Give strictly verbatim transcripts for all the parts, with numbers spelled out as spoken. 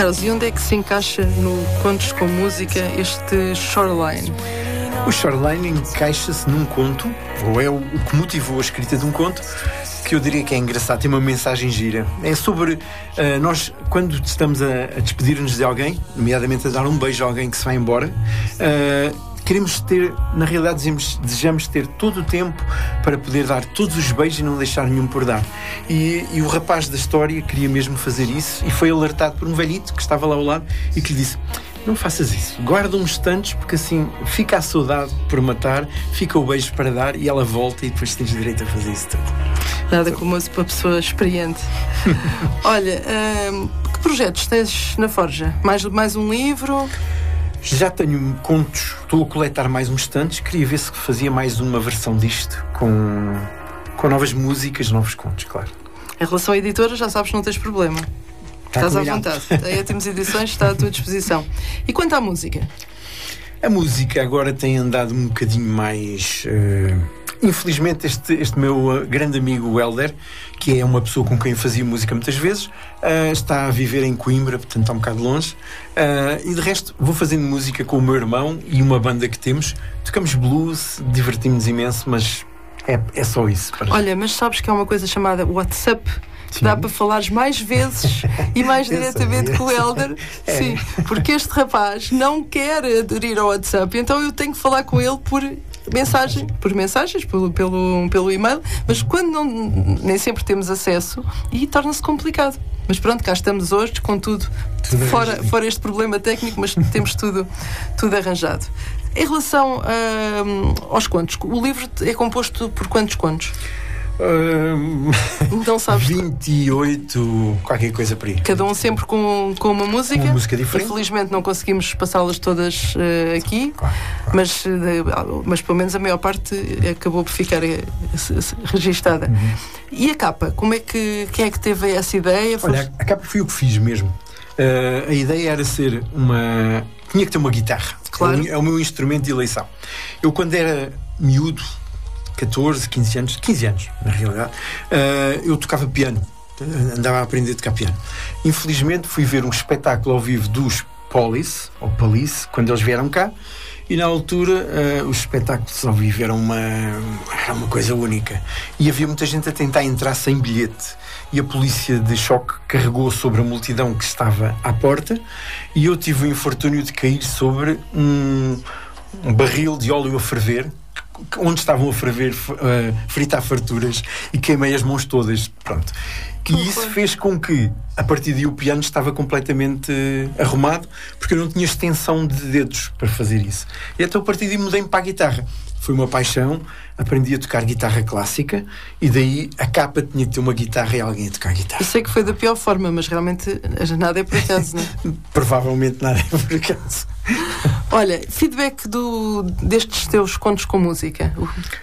Carlos, e onde é que se encaixa no Contos com Música este Shoreline? O Shoreline encaixa-se num conto, ou é o que motivou a escrita de um conto, que eu diria que é engraçado, tem uma mensagem gira. É sobre uh, nós, quando estamos a, a despedir-nos de alguém, nomeadamente a dar um beijo a alguém que se vai embora, uh, queremos ter, na realidade desejamos, desejamos ter todo o tempo para poder dar todos os beijos e não deixar nenhum por dar. E, e o rapaz da história queria mesmo fazer isso e foi alertado por um velhito que estava lá ao lado e que lhe disse: não faças isso, guarda uns instantes, porque assim fica a saudade por matar, fica o beijo para dar e ela volta e depois tens direito a fazer isso tudo. Nada como isso para uma pessoa experiente. Olha, hum, que projetos tens na Forja? Mais, mais um livro? Já tenho contos, estou a coletar mais uns tantos, queria ver se fazia mais uma versão disto, com, com novas músicas, novos contos, claro. Em relação à editora, já sabes que não tens problema. Está Estás combinado. à vontade. A Étimos Edições está à tua disposição. E quanto à música? A música agora tem andado um bocadinho mais... Uh, infelizmente este, este meu uh, grande amigo, o Helder, que é uma pessoa com quem eu fazia música muitas vezes, uh, está a viver em Coimbra, portanto está um bocado longe, uh, e de resto vou fazendo música com o meu irmão e uma banda que temos. Tocamos blues, divertimos imenso, mas é, é só isso. Para... Olha, mas sabes que há uma coisa chamada WhatsApp? Sim. Dá para falares mais vezes e mais diretamente com o Helder. É. Sim, porque este rapaz não quer aderir ao WhatsApp, então eu tenho que falar com ele por mensagem, por mensagens, pelo, pelo, pelo e-mail, mas quando não, nem sempre temos acesso e torna-se complicado. Mas pronto, cá estamos hoje com tudo, tudo fora, fora este problema técnico, mas temos tudo, tudo arranjado. Em relação uh, aos contos, o livro é composto por quantos contos? Uh, então sabes vinte e oito, qualquer coisa por aí. Cada um sempre com, com uma música. Com uma música diferente. Infelizmente não conseguimos passá-las todas uh, aqui, claro, claro. Mas, uh, mas pelo menos a maior parte acabou por ficar uh, registada. Uhum. E a capa? Como é que, quem é que teve essa ideia? Olha, a capa foi o que fiz mesmo. Uh, a ideia era ser uma... Tinha que ter uma guitarra. Claro. É o meu instrumento de eleição. Eu, quando era miúdo, catorze, quinze anos, quinze anos na realidade, uh, eu tocava piano, andava a aprender a tocar piano. Infelizmente fui ver um espetáculo ao vivo dos Police, ou Police, quando eles vieram cá, e na altura uh, os espetáculos ao vivo eram uma, era uma coisa única e havia muita gente a tentar entrar sem bilhete e a polícia de choque carregou sobre a multidão que estava à porta e eu tive o infortúnio de cair sobre um, um barril de óleo a ferver, onde estavam a ferver, uh, fritar farturas, e queimei as mãos todas. Pronto. E isso fez com que, a partir daí, o piano estava completamente uh, arrumado, porque eu não tinha extensão de dedos para fazer isso. E então, a partir daí, mudei-me para a guitarra. Foi uma paixão, aprendi a tocar guitarra clássica, e daí a capa tinha que ter uma guitarra e alguém a tocar guitarra. Eu sei que foi da pior forma, mas realmente nada é por acaso, não é? Provavelmente nada é por acaso. Olha, feedback do, destes teus contos com música?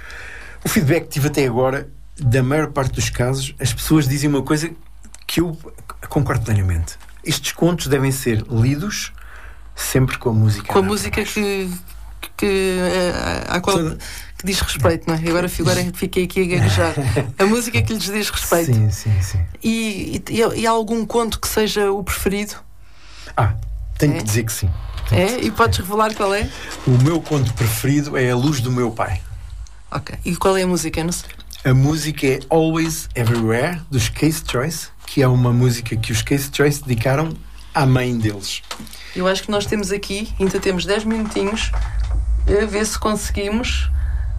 O feedback que tive até agora, da maior parte dos casos, as pessoas dizem uma coisa que eu concordo plenamente. Estes contos devem ser lidos sempre com a música. Com a música que, que, à qual que diz respeito, não é? Agora, agora fiquei aqui a gaguejar. A música que lhes diz respeito. Sim, sim, sim. E, e, e há algum conto que seja o preferido? Ah, tenho é? que dizer que sim. É? E podes revelar qual é? O meu conto preferido é A Luz do Meu Pai. Ok. E qual é a música? Não sei. A música é Always Everywhere, dos Case Choice, que é uma música que os Case Choice dedicaram à mãe deles. Eu acho que nós temos aqui, ainda temos dez minutinhos, a ver se conseguimos.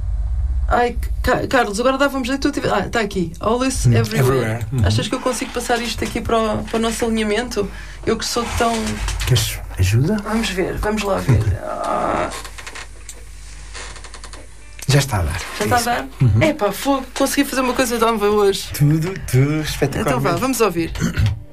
Ai, Carlos, agora dávamos jeito. Ah, está aqui. Always hum, Everywhere. everywhere. Uhum. Achas que eu consigo passar isto aqui para o, para o nosso alinhamento? Eu que sou tão... Queres ajuda? Vamos ver, vamos lá ver. Ah. Já está a dar. Já está a dar? Uhum. É pá, consegui fazer uma coisa nova hoje. Tudo, tudo espetacular. Então vá, vamos ouvir.